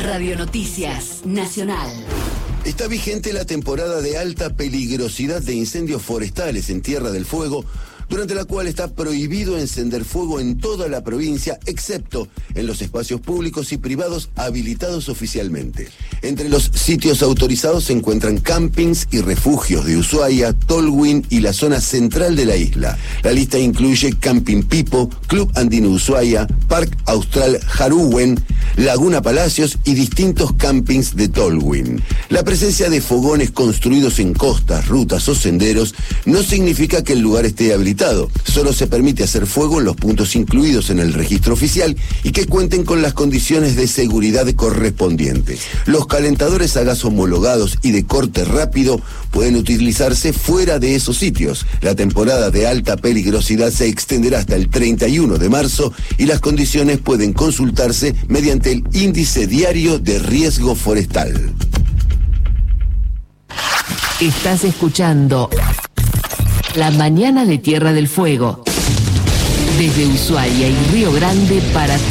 Radio Noticias Nacional. Está vigente la temporada de alta peligrosidad de incendios forestales en Tierra del Fuego, durante la cual está prohibido encender fuego en toda la provincia, excepto en los espacios públicos y privados habilitados oficialmente. Entre los sitios autorizados se encuentran campings y refugios de Ushuaia, Tolwyn y la zona central de la isla. La lista incluye Camping Pipo, Club Andino Ushuaia, Parque Austral Jarúwen, Laguna Palacios y distintos campings de Tolwyn. La presencia de fogones construidos en costas, rutas o senderos no significa que el lugar esté habilitado. Solo se permite hacer fuego en los puntos incluidos en el registro oficial y que cuenten con las condiciones de seguridad correspondientes. Los calentadores a gas homologados y de corte rápido pueden utilizarse fuera de esos sitios. La temporada de alta peligrosidad se extenderá hasta el 31 de marzo y las condiciones pueden consultarse mediante el Índice Diario de Riesgo Forestal. Estás escuchando La Mañana de Tierra del Fuego, desde Ushuaia y Río Grande para